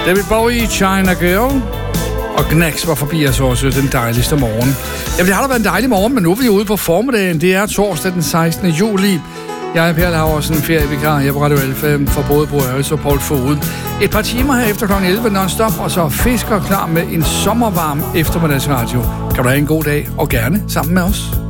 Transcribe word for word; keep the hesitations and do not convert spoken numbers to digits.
David Bowie, China Girl. Og Knacks var forbi os også den dejligste morgen. Jamen, det har da været en dejlig morgen, men nu er vi ude på formiddagen. Det er torsdag den sekstende juli. Jeg er Per Laursen, ferievikar her på Radio Alfa for både Bo Øres og Paul Foged. Et par timer her efter klokken elleve non-stop, og så er Fisker klar med en sommervarm eftermiddagsradio. Kan du have en god dag, og gerne sammen med os.